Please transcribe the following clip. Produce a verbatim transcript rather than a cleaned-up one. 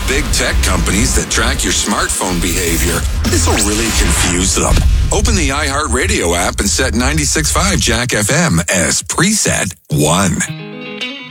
big tech companies that track your smartphone behavior. This will really confuse them. Open the iHeartRadio app and set ninety-six point five Jack F M as preset one.